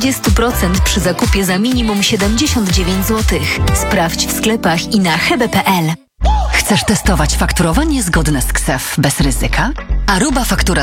10% przy zakupie za minimum 79 zł. Sprawdź w sklepach i na hebe.pl. Chcesz testować fakturowanie zgodne z KSeF bez ryzyka? Aruba Faktura